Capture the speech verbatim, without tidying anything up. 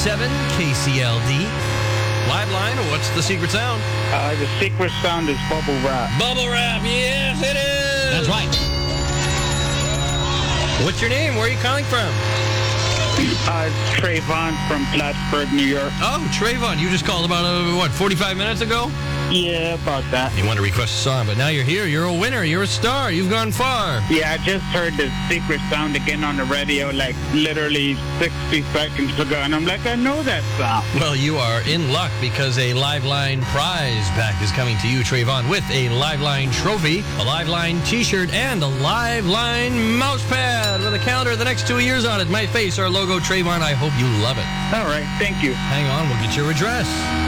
seven K C L D. Live line, what's the secret sound? Uh, the secret sound is bubble wrap. Bubble wrap, yes it is! That's right. What's your name? Where are you calling from? Uh, it's Trayvon from Plattsburgh, New York. Oh, Trayvon, you just called about, uh, what, forty-five minutes ago? Yeah, about that. You want to request a song, but now you're here. You're a winner. You're a star. You've gone far. Yeah, I just heard the secret sound again on the radio, like literally sixty seconds ago, and I'm like, I know that sound. Well, you are in luck because a Liveline prize pack is coming to you, Trayvon, with a Liveline trophy, a Liveline t-shirt, and a Liveline mouse pad with a calendar of the next two years on it. My face, our logo, Trayvon. I hope you love it. All right, thank you. Hang on, we'll get your address.